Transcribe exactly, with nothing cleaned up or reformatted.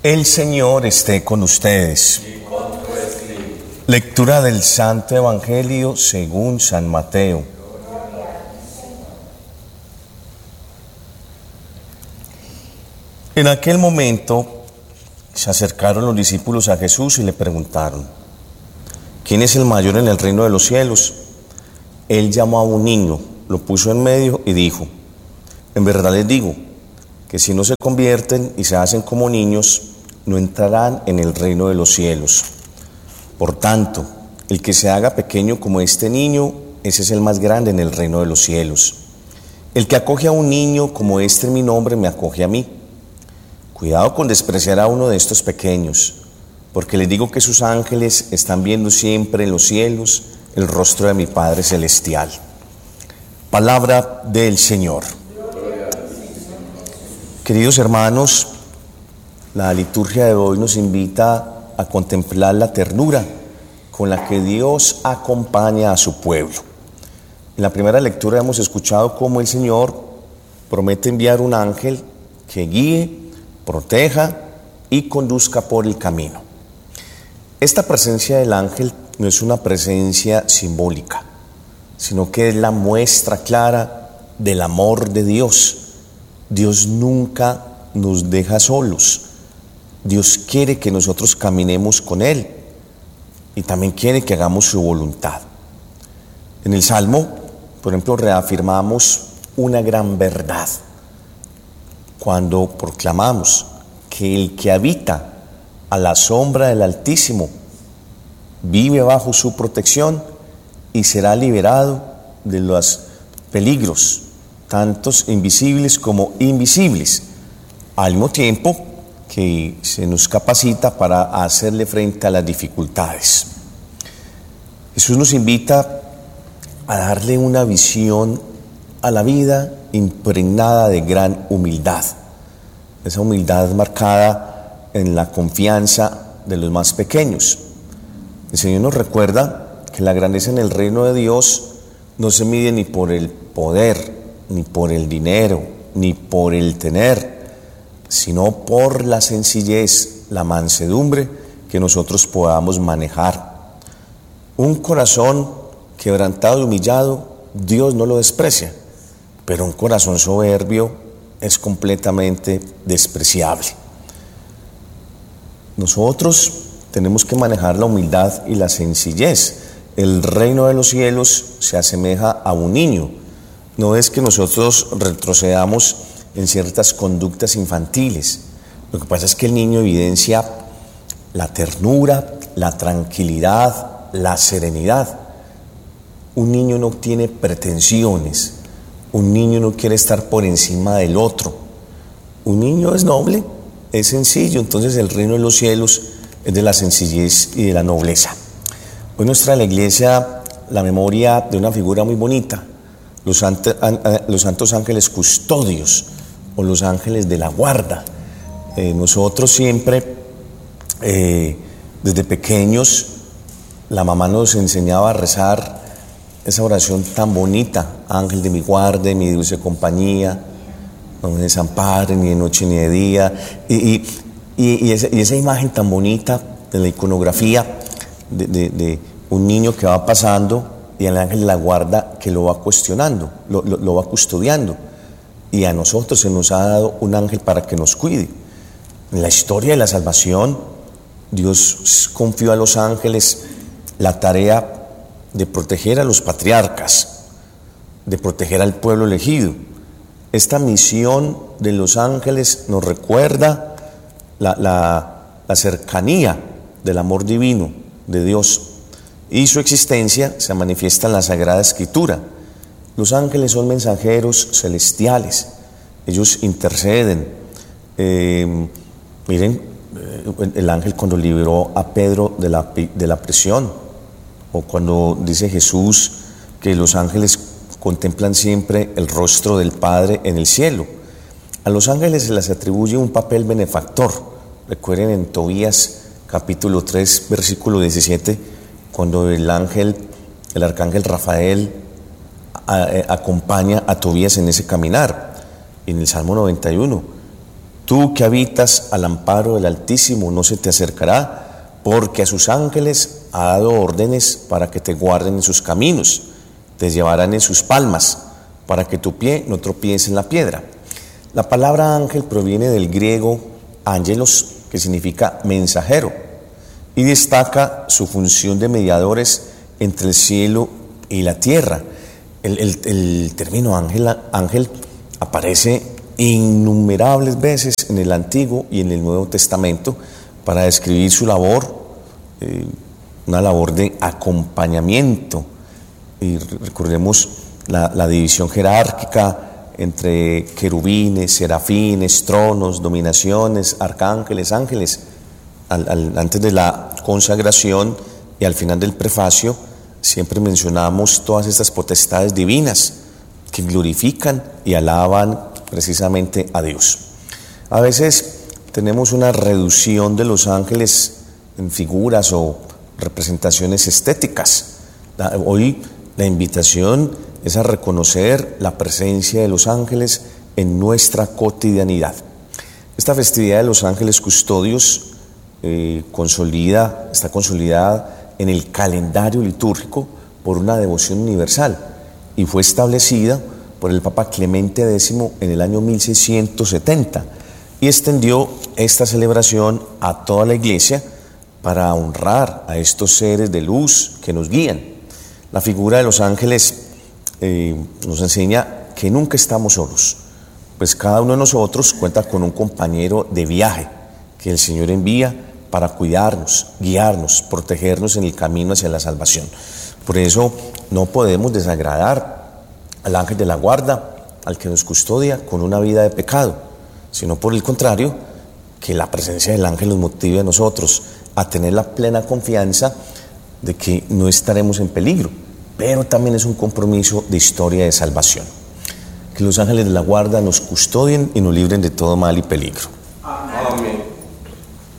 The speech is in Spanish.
El Señor esté con ustedes. Lectura del Santo Evangelio según San Mateo. En aquel momento se acercaron los discípulos a Jesús y le preguntaron: ¿quién es el mayor en el reino de los cielos? Él llamó a un niño, lo puso en medio y dijo: en verdad les digo que si no se convierten y se hacen como niños, no entrarán en el reino de los cielos. Por tanto, el que se haga pequeño como este niño, ese es el más grande en el reino de los cielos. El que acoge a un niño como este en mi nombre, me acoge a mí. Cuidado con despreciar a uno de estos pequeños, porque les digo que sus ángeles están viendo siempre en los cielos el rostro de mi Padre Celestial. Palabra del Señor. Queridos hermanos, la liturgia de hoy nos invita a contemplar la ternura con la que Dios acompaña a su pueblo. En la primera lectura hemos escuchado cómo el Señor promete enviar un ángel que guíe, proteja y conduzca por el camino. Esta presencia del ángel no es una presencia simbólica, sino que es la muestra clara del amor de Dios. Dios nunca nos deja solos. Dios quiere que nosotros caminemos con Él y también quiere que hagamos su voluntad. En el Salmo, por ejemplo, reafirmamos una gran verdad cuando proclamamos que el que habita a la sombra del Altísimo vive bajo su protección y será liberado de los peligros, tantos invisibles como invisibles, al mismo tiempo que se nos capacita para hacerle frente a las dificultades. Jesús nos invita a darle una visión a la vida impregnada de gran humildad, esa humildad marcada en la confianza de los más pequeños. El Señor nos recuerda que la grandeza en el reino de Dios no se mide ni por el poder, ni por el dinero, ni por el tener, sino por la sencillez, la mansedumbre que nosotros podamos manejar. Un corazón quebrantado y humillado, Dios no lo desprecia, pero un corazón soberbio es completamente despreciable. Nosotros tenemos que manejar la humildad y la sencillez. El reino de los cielos se asemeja a un niño. No es que nosotros retrocedamos en ciertas conductas infantiles. Lo que pasa es que el niño evidencia la ternura, la tranquilidad, la serenidad. Un niño no tiene pretensiones. Un niño no quiere estar por encima del otro. Un niño es noble, es sencillo. Entonces el reino de los cielos es de la sencillez y de la nobleza. Hoy nos trae a la iglesia la memoria de una figura muy bonita, los, sant- los santos ángeles custodios o los ángeles de la guarda. Eh, nosotros siempre, eh, desde pequeños, la mamá nos enseñaba a rezar esa oración tan bonita: ángel de mi guarda, mi dulce compañía, no me desampare ni de noche ni de día. Y, y, y, y, esa, y esa imagen tan bonita de la iconografía de, de, de un niño que va pasando y el ángel de la guarda que lo va cuestionando, lo, lo, lo va custodiando. Y a nosotros se nos ha dado un ángel para que nos cuide. En la historia de la salvación, Dios confió a los ángeles la tarea de proteger a los patriarcas, de proteger al pueblo elegido. Esta misión de los ángeles nos recuerda la, la, la cercanía del amor divino de Dios, y su existencia se manifiesta en la Sagrada Escritura. Los ángeles son mensajeros celestiales, ellos interceden. Eh, miren, el ángel cuando liberó a Pedro de la, de la prisión, o cuando dice Jesús que los ángeles contemplan siempre el rostro del Padre en el cielo. A los ángeles se les atribuye un papel benefactor. Recuerden en Tobías capítulo tres, versículo diecisiete, cuando el ángel, el arcángel Rafael a, a, acompaña a Tobías en ese caminar. En el Salmo noventa y uno, Tú que habitas al amparo del Altísimo no se te acercará, porque a sus ángeles ha dado órdenes para que te guarden en sus caminos, te llevarán en sus palmas, para que tu pie no tropiece en la piedra. La palabra ángel proviene del griego ángelos, que significa mensajero, y destaca su función de mediadores entre el cielo y la tierra. El, el, el término ángel, ángel aparece innumerables veces en el Antiguo y en el Nuevo Testamento para describir su labor, eh, una labor de acompañamiento. Y recordemos la, la división jerárquica entre querubines, serafines, tronos, dominaciones, arcángeles, ángeles. Al, al, antes de la consagración y al final del prefacio siempre mencionamos todas estas potestades divinas que glorifican y alaban precisamente a Dios. A veces tenemos una reducción de los ángeles en figuras o representaciones estéticas. Hoy la invitación es a reconocer la presencia de los ángeles en nuestra cotidianidad. Esta festividad de los ángeles custodios eh, consolida, está consolidada en el calendario litúrgico por una devoción universal y fue establecida por el Papa Clemente décimo en el año mil seiscientos setenta y extendió esta celebración a toda la Iglesia para honrar a estos seres de luz que nos guían. La figura de los ángeles eh, nos enseña que nunca estamos solos, pues cada uno de nosotros cuenta con un compañero de viaje que el Señor envía para cuidarnos, guiarnos, protegernos en el camino hacia la salvación. Por eso no podemos desagradar al ángel de la guarda, al que nos custodia, con una vida de pecado, sino por el contrario, que la presencia del ángel nos motive a nosotros a tener la plena confianza de que no estaremos en peligro, pero también es un compromiso de historia de salvación. Que los ángeles de la guarda nos custodien y nos libren de todo mal y peligro.